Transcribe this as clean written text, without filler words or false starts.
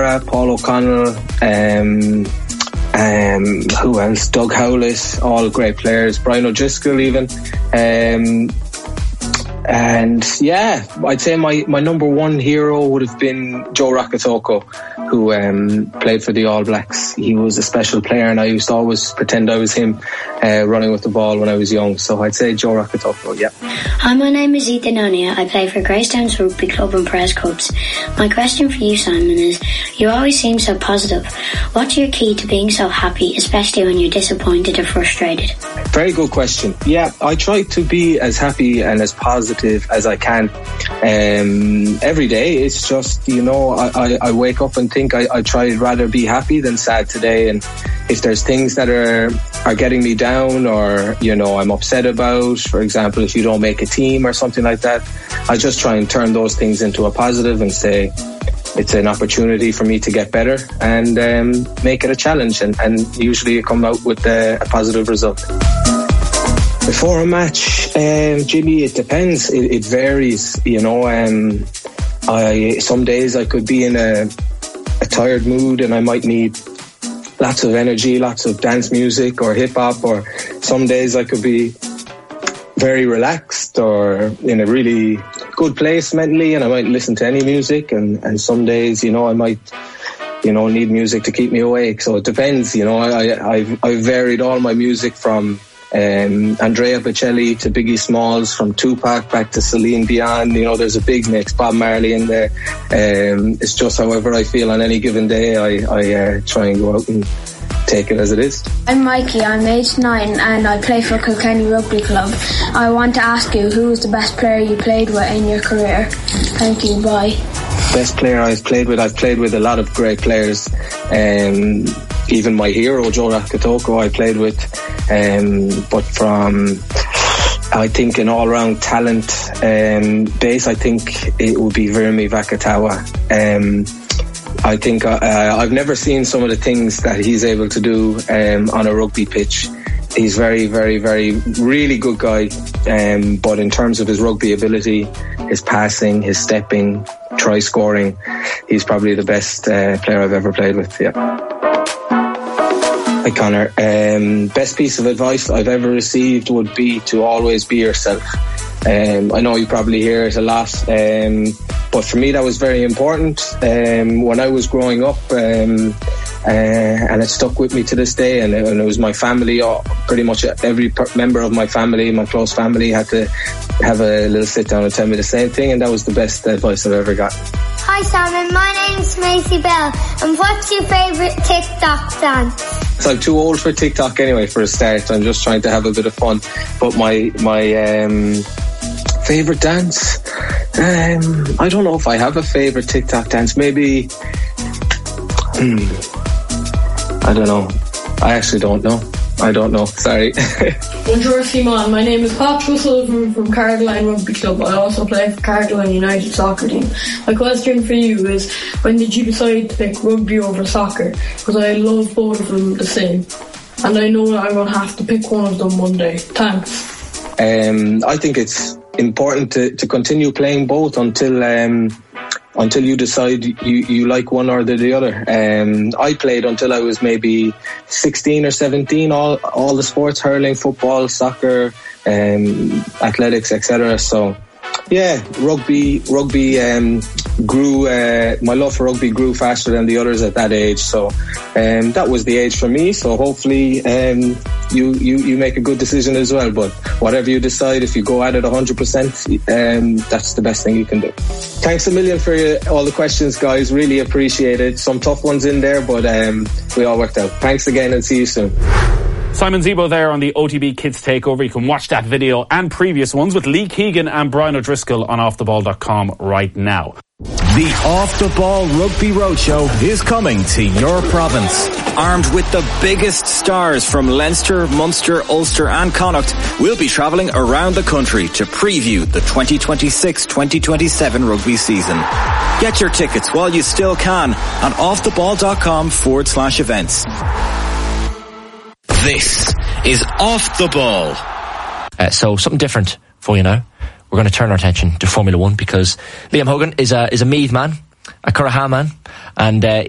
O'Hara, Paul O'Connell, who else? Doug Howlett, all great players. Brian O'Driscoll even. And yeah, I'd say my number one hero would have been Joe Rakatoko, who played for the All Blacks. He was a special player, and I used to always pretend I was him running with the ball when I was young. So I'd say Joe Rakatoko, yeah. Hi, my name is Ethan O'Neill. I play for Greystowns Rugby Club and Press Cubs. My question for you, Simon, is you always seem so positive. What's your key to being so happy, especially when you're disappointed or frustrated? Very good question. Yeah, I try to be as happy and as positive as I can every day. It's just, I wake up and think I try rather be happy than sad today. And if there's things that are getting me down or, I'm upset about, for example, if you don't make a team or something like that, I just try and turn those things into a positive and say it's an opportunity for me to get better and make it a challenge. And usually you come out with a positive result. Before a match, Jimmy, it depends. It varies. Some days I could be in a tired mood and I might need lots of energy, lots of dance music or hip hop, or some days I could be very relaxed or in a really good place mentally and I might listen to any music, and some days, I might need music to keep me awake. So it depends. I've varied all my music from Andrea Bocelli to Biggie Smalls, from Tupac back to Celine Dion. There's a big mix, Bob Marley in there. It's just however I feel on any given day. I try and go out and take it as it is. I'm Mikey, I'm aged 9 and I play for Kilkenny Rugby Club. I want to ask you, who was the best player you played with in your career? Thank you, bye. Best player I've played with a lot of great players. Even my hero, Joe Rakatoko, I played with. But from, I think, an all-round talent base, I think it would be Virmi Vakatawa. I think I've never seen some of the things that he's able to do on a rugby pitch. He's very, very, very, really good guy. But in terms of his rugby ability, his passing, his stepping, try scoring, he's probably the best player I've ever played with. Yeah. Hi Connor. Best piece of advice I've ever received would be to always be yourself. I know you probably hear it a lot, but for me that was very important when I was growing up, and it stuck with me to this day. And it was my family, pretty much every member of my family, my close family, had to have a little sit down and tell me the same thing, and that was the best advice I've ever gotten. Hi Simon, my name's Macy Bell, and what's your favourite TikTok dance? So I'm too old for TikTok anyway, for a start. I'm just trying to have a bit of fun. But my favourite dance? I don't know if I have a favourite TikTok dance. Maybe... I don't know. I actually don't know. I don't know. Sorry. Bonjour Simon, my name is Patrick Sullivan from Cardigan Rugby Club. I also play for Cardigan United Soccer Team. My question for you is, when did you decide to pick rugby over soccer? Because I love both of them the same. And I know that I'm going to have to pick one of them one day. Thanks. I think it's important to continue playing both until you decide you like one or the other. I played until I was maybe 16 or 17, all the sports, hurling, football, soccer, athletics, etc. So yeah, rugby grew, my love for rugby grew faster than the others at that age. So that was the age for me. So hopefully you make a good decision as well. But whatever you decide, if you go at it 100%, that's the best thing you can do. Thanks a million for all the questions, guys. Really appreciate it. Some tough ones in there, but we all worked out. Thanks again and see you soon. Simon Zebo there on the OTB Kids Takeover. You can watch that video and previous ones with Lee Keegan and Brian O'Driscoll on offtheball.com right now. The Off the Ball Rugby Roadshow is coming to your province. Armed with the biggest stars from Leinster, Munster, Ulster and Connacht, we'll be travelling around the country to preview the 2026-2027 rugby season. Get your tickets while you still can on offtheball.com/events. This is Off the Ball. So something different for you now. We're going to turn our attention to Formula 1 because Liam Hogan is a Meath man, a Currahan man, and